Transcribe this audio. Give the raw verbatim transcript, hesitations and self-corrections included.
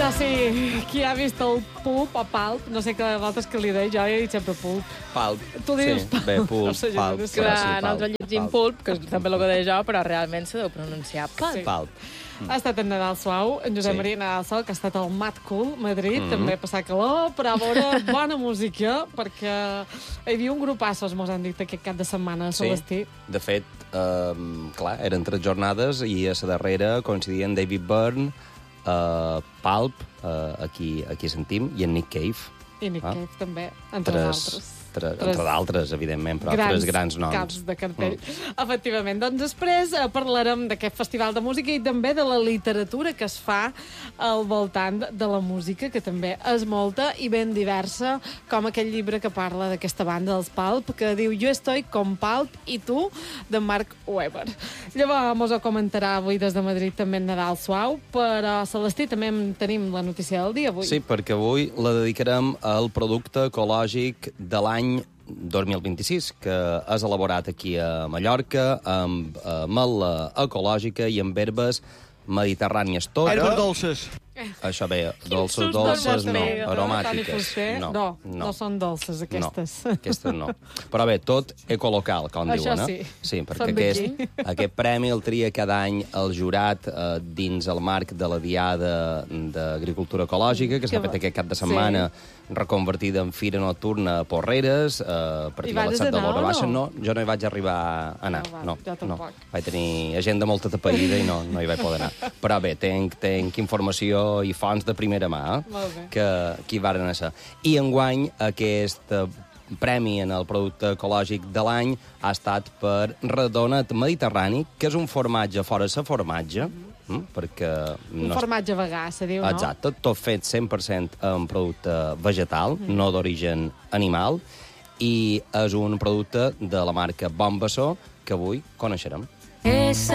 Ara sí, qui ha vist el pulp o palp, no sé què voltes que li deia, jo he dit sempre pulp. Palp. Tu dius sí, palp. Bé, pulp, No sé, jo palp. no sé. però Clar, sí, palp, nosaltres llegim palp. pulp, que és també el que deia jo, però realment se deu pronunciar palp. Sí. Palp. Ha estat en Nadal Suau, en Josep Sí. Maria Nadal Suau, que ha estat al Mad Cool, Madrid, Mhm. també ha passat calor, però a veure, bona música, perquè hi havia un grupassos, mos han dit, aquest cap de setmana a Sí. Celestí. De fet, eh, clar, eren tres jornades i a la darrera coincidien David Byrne, eh, Palp, eh, aquí, aquí sentim, i en Nick Cave. I Nick Ah. Cave també, entre Tres, altres. Tres, Tres entre d'altres, evidentment, però grans tres grans noms. caps de cartell. Mm. Efectivament. Doncs després eh, parlarem d'aquest festival de música i també de la literatura que es fa al voltant de la música, que també és molta i ben diversa, com aquell llibre que parla d'aquesta banda dels Palp, que diu Jo estoy con Palp i tu, de Mark Webber. Llavors, mos ho comentarà avui des de Madrid també en Nadal Suau, però Celestí també en tenim la notícia del dia avui. Sí, perquè avui la dedicarem al producte ecològic de l'any dos mil vint-i-sis, que és elaborat aquí a Mallorca, amb eh, mel ecològica i amb herbes mediterrànies. Tot, Herbes dolces. això bé, dolces, Sus dolces, no, Toni aromàtiques. Fuster. No, no, no són dolces, aquestes. No, aquestes no. Però bé, tot ecolocal, com Això diuen, sí. eh? Sí, perquè Són aquest, d'aquí. aquest premi el tria cada any el jurat eh, dins el marc de la Diada d'Agricultura Ecològica, que s'ha Que fet bo. aquest cap de setmana, sí. reconvertida en fira nocturna a Porreres, eh, per Hi aquí a vas l'Estat de anar o l'Hora Baixa. no? No, jo no hi vaig arribar a anar. No, va, No, jo no. tampoc. Vaig tenir agenda molt atapeïda i no, no hi vaig poder anar. Però bé, tenc, tenc informació i fonts de primera mà, eh, Molt bé. que, que hi varen ser. I enguany aquest eh, premi en el producte ecològic de l'any ha estat per Redonet Mediterrani, que és un formatge fora de formatge, mm -hmm. perquè... Un no formatge vegà, se diu, no? Exacte, tot fet cent per cent en producte vegetal, mm. no d'origen animal, i és un producte de la marca Bon Bessó que avui coneixerem. Esa